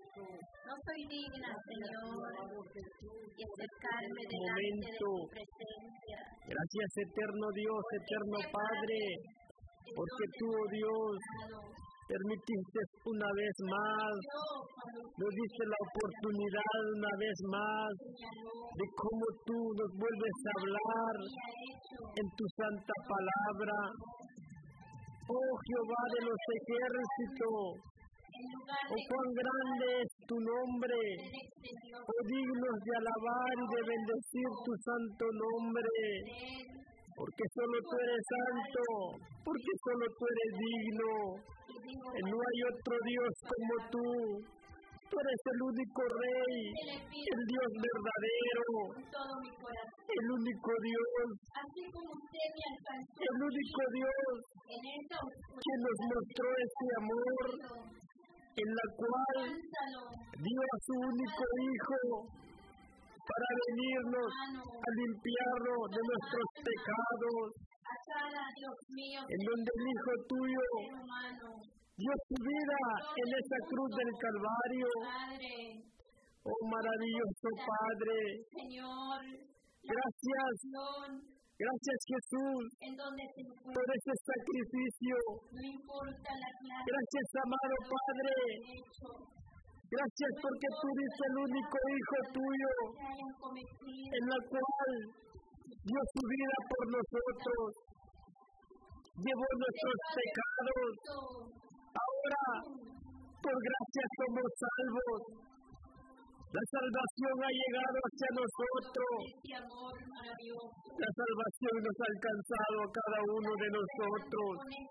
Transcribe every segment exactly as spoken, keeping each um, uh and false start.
No soy digna, Señor, de acercarme delante de tu presencia. Gracias, eterno Dios, eterno Padre, porque tú, oh Dios, permitiste una vez más, nos diste la oportunidad una vez más de cómo tú nos vuelves a hablar en tu santa palabra. Oh Jehová de los ejércitos, oh cuán grande es tu nombre, oh dignos de alabar y de bendecir tu santo nombre, porque solo tú eres santo, porque solo tú eres digno, y no hay otro Dios como tú. Tú eres el único Rey, el Dios verdadero, el único Dios, el único Dios que nos mostró ese amor, en la cual dio a su único Hijo para venirnos a limpiarnos de nuestros pecados, en donde el Hijo tuyo dio su vida en esa cruz del Calvario. Oh maravilloso Padre, gracias, gracias Jesús por ese sacrificio. Gracias, amado Padre, gracias porque tú eres el único Hijo tuyo, en la cual dio su vida por nosotros, llevó nuestros pecados. Ahora, por gracia somos salvos. La salvación ha llegado hacia nosotros. La salvación nos ha alcanzado a cada uno de nosotros.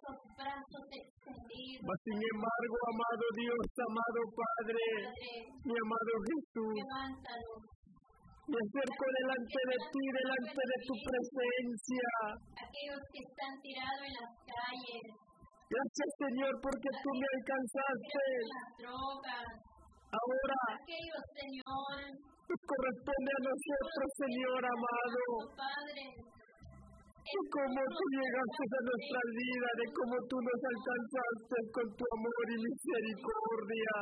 Mas sin embargo, amado Dios, amado Padre, mi amado Jesús, me acerco delante de ti, delante de tu presencia. Aquellos que están tirados en las calles. Gracias, Señor, porque tú me alcanzaste. Ahora, aquellos, Señor, nos corresponde a nosotros, Señor amado, de cómo tú llegaste a nuestra vida, de cómo tú nos alcanzaste con tu amor y misericordia.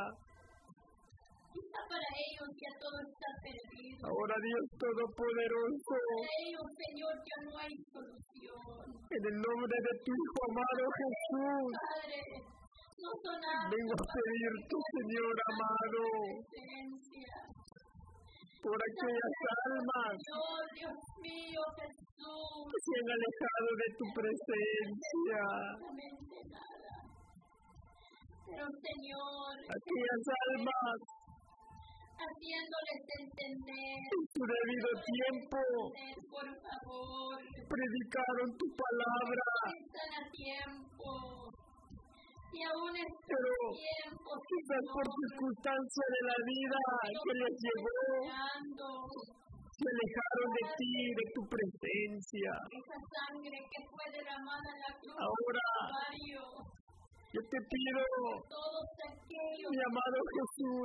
Para ellos ya todo está perdido. Ahora, Dios Todopoderoso, para ellos, Señor, ya no hay solución. En el nombre de tu Hijo amado Jesús, Padre, no son nada, vengo a pedirte, Señor amado, por aquellas almas Señor, Dios mío, Jesús, que se han alejado de tu presencia. Nada. Pero, Señor, aquellas almas haciéndoles entender en tu debido tiempo, por favor, predicaron tu palabra, están a tiempo, y aún están pero a tiempo, quizás por circunstancia de la vida que les llegó, se alejaron de ti, de tu presencia. Esa sangre que fue derramada en la cruz, ahora yo te pido, todos aquellos, mi amado Jesús,